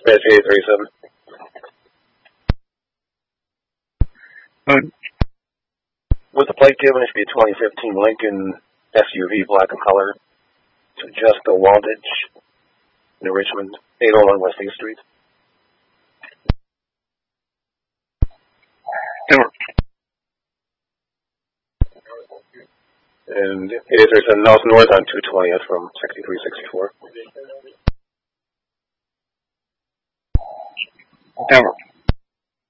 Dispatch 837. With the plate given, it should be a 2015 Lincoln SUV, black in color, to Jessica Walditch, New Richmond, 801 West 8th Street. And it is there's a north on 220th from 6364.